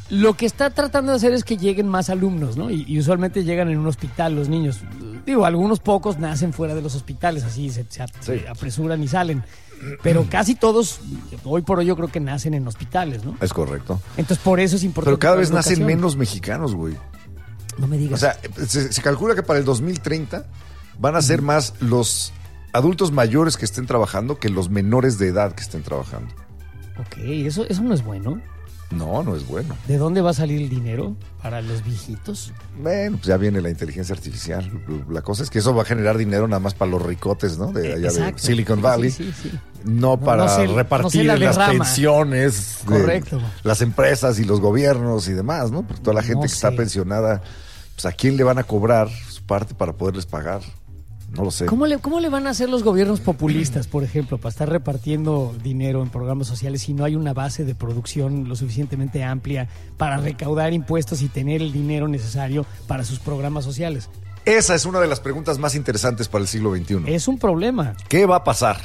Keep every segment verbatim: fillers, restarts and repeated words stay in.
Lo que está tratando de hacer es que lleguen más alumnos, ¿no? Y, y usualmente llegan en un hospital los niños. Digo, algunos pocos nacen fuera de los hospitales, así se, se, se sí. apresuran y salen. Pero casi todos, hoy por hoy yo creo que nacen en hospitales, ¿no? Es correcto. Entonces por eso es importante. Pero cada vez nacen menos mexicanos, güey. No me digas. O sea, se, se calcula que para el dos mil treinta van a ser más los adultos mayores que estén trabajando que los menores de edad que estén trabajando. Ok, eso, eso no es bueno. No, no es bueno. ¿De dónde va a salir el dinero para los viejitos? Bueno, pues ya viene la inteligencia artificial. La cosa es que eso va a generar dinero nada más para los ricotes, ¿no? De allá Exacto. de Silicon Valley. Sí, sí, sí. No, no para no sé, repartir no sé las pensiones Correcto. de las empresas y los gobiernos y demás, ¿no? Porque toda la gente no que sé. está pensionada, pues ¿a quién le van a cobrar su parte para poderles pagar? No lo sé. ¿Cómo le, ¿Cómo le van a hacer los gobiernos populistas, por ejemplo, para estar repartiendo dinero en programas sociales si no hay una base de producción lo suficientemente amplia para recaudar impuestos y tener el dinero necesario para sus programas sociales? Esa es una de las preguntas más interesantes para el siglo veintiuno. Es un problema. ¿Qué va a pasar?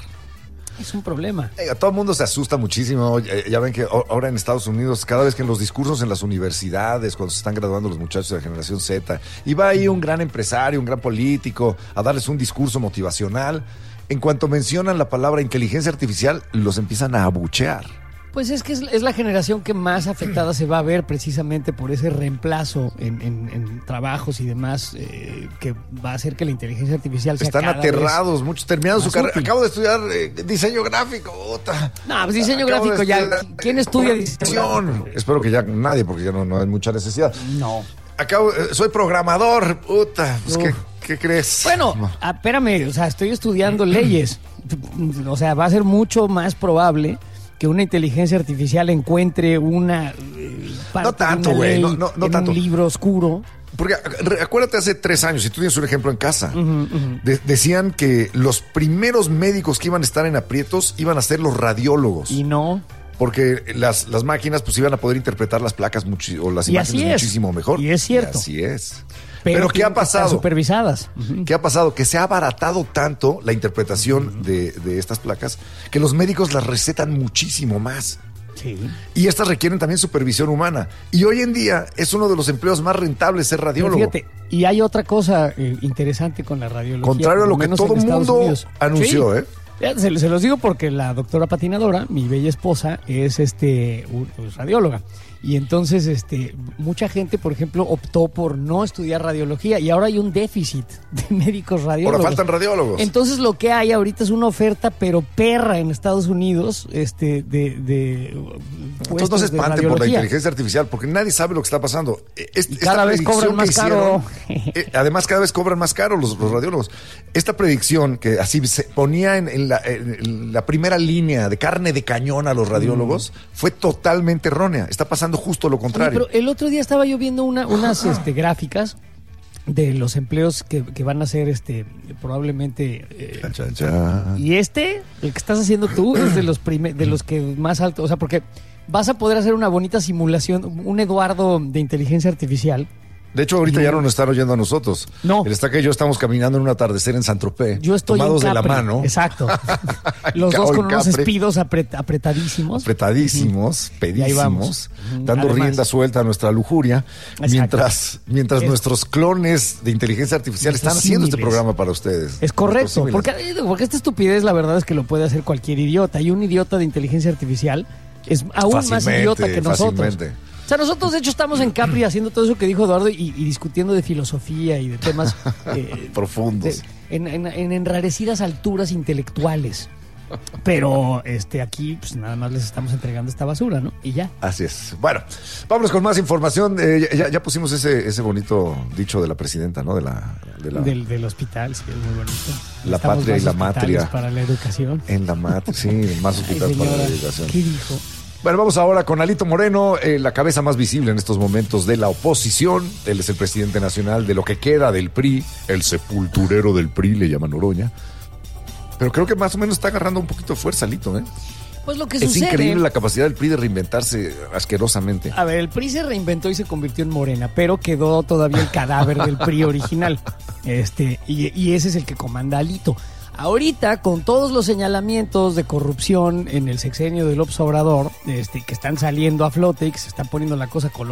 Es un problema. Eh, todo el mundo se asusta muchísimo. Eh, ya ven que ahora en Estados Unidos, cada vez que en los discursos en las universidades, cuando se están graduando los muchachos de la generación Z, y va ahí un gran empresario, un gran político, a darles un discurso motivacional, en cuanto mencionan la palabra inteligencia artificial, los empiezan a abuchear. Pues es que es, es la generación que más afectada se va a ver precisamente por ese reemplazo en, en, en trabajos y demás eh, que va a hacer que la inteligencia artificial sea Están cada aterrados, vez muchos terminados su carrera. Acabo de estudiar eh, diseño gráfico. Ota. No, pues diseño Acabo gráfico ya. ¿Quién estudia diseño? Espero que ya nadie, porque ya no, no hay mucha necesidad. No. Acabo, eh, soy programador. Puta, pues ¿qué, ¿qué crees? Bueno, no. ah, espérame, o sea, estoy estudiando leyes. O sea, va a ser mucho más probable que una inteligencia artificial encuentre una eh, parte no tanto, de una ley no, no, no en tanto. un libro oscuro. Porque acuérdate hace tres años, si tú tienes un ejemplo en casa, uh-huh, uh-huh. De, decían que los primeros médicos que iban a estar en aprietos iban a ser los radiólogos. Y no. Porque las, las máquinas pues iban a poder interpretar las placas muchi- o las y imágenes muchísimo mejor. Y es cierto. Y así es. Pero, Pero ¿qué ha pasado? Supervisadas. Uh-huh. ¿Qué ha pasado? Que se ha abaratado tanto la interpretación uh-huh. de, de estas placas que los médicos las recetan muchísimo más. Sí. Y estas requieren también supervisión humana. Y hoy en día es uno de los empleos más rentables ser radiólogo. Pero fíjate, y hay otra cosa eh, interesante con la radiología. Contrario a lo que todo el mundo Unidos. anunció, sí. ¿eh? Se, se los digo porque la doctora patinadora, mi bella esposa, es este pues, radióloga. Y entonces este mucha gente, por ejemplo, optó por no estudiar radiología y ahora hay un déficit de médicos radiólogos. Ahora faltan radiólogos. Entonces lo que hay ahorita es una oferta, pero perra en Estados Unidos, este de, de Entonces no se espanten por la inteligencia artificial, porque nadie sabe lo que está pasando. Es, y cada vez cobran más caro. Eh, además, cada vez cobran más caro los, los radiólogos. Esta predicción que así se ponía en, en, la, en la primera línea de carne de cañón a los radiólogos mm. fue totalmente errónea. Está pasando justo lo contrario. Oye, pero el otro día estaba yo viendo una, unas este, gráficas de los empleos que, que van a ser este probablemente eh, cha, cha, cha. Y este, el que estás haciendo tú, es de los prime, de los que más alto, o sea, porque vas a poder hacer una bonita simulación, un Eduardo de inteligencia artificial. De hecho, ahorita no. ya no nos están oyendo a nosotros. No. El Estaca y yo estamos caminando en un atardecer en Saint-Tropez. Yo estoy tomados en de la mano. Exacto. Los dos con unos espidos apret, apretadísimos. Apretadísimos, uh-huh. pedísimos, uh-huh. dando Además. rienda suelta a nuestra lujuria. Exacto. Mientras, mientras es, nuestros clones de inteligencia artificial están haciendo símiles. Este programa para ustedes. Es correcto. Porque, porque esta estupidez, la verdad es que lo puede hacer cualquier idiota. Y un idiota de inteligencia artificial es aún fácilmente, más idiota que nosotros. Fácilmente. O sea, nosotros de hecho estamos en Capri haciendo todo eso que dijo Eduardo y, y discutiendo de filosofía y de temas eh, profundos, de, en, en, en enrarecidas alturas intelectuales. Pero este aquí pues nada más les estamos entregando esta basura, ¿no? Y ya. Así es. Bueno, vámonos con más información. Eh, ya, ya pusimos ese, ese bonito dicho de la presidenta, ¿no? De la, de la... Del, del hospital, sí, es muy bonito. La Estamos patria y la matria. Para la educación. En la matria, sí, más hospitales para la educación. ¿Qué dijo? Bueno, vamos ahora con Alito Moreno, eh, la cabeza más visible en estos momentos de la oposición. Él es el presidente nacional de lo que queda del P R I, el sepulturero del P R I, le llaman Noroña. Pero creo que más o menos está agarrando un poquito de fuerza, Alito, ¿eh? Pues lo que es sucede... increíble la capacidad del P R I de reinventarse asquerosamente. A ver, el P R I se reinventó y se convirtió en Morena, pero quedó todavía el cadáver del P R I original. Este, y, y ese es el que comanda Alito. Ahorita, con todos los señalamientos de corrupción en el sexenio de López Obrador, este, que están saliendo a flote y que se están poniendo la cosa color